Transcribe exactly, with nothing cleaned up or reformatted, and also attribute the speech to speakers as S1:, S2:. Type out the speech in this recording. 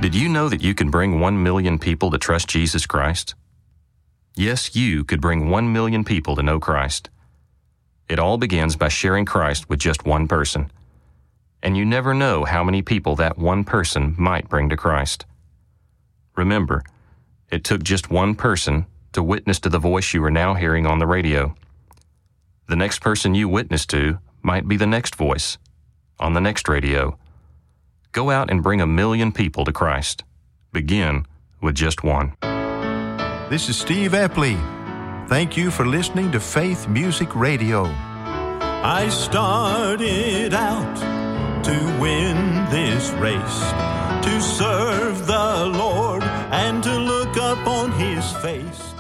S1: Did you know that you can bring one million people to trust Jesus Christ? Yes, you could bring one million people to know Christ. It all begins by sharing Christ with just one person. And you never know how many people that one person might bring to Christ. Remember, it took just one person to witness to the voice you are now hearing on the radio. The next person you witness to might be the next voice on the next radio. Go out and bring a million people to Christ. Begin with just one.
S2: This is Steve Epley. Thank you for listening to Faith Music Radio.
S3: I started out to win this race, to serve the Lord and to look up on His face.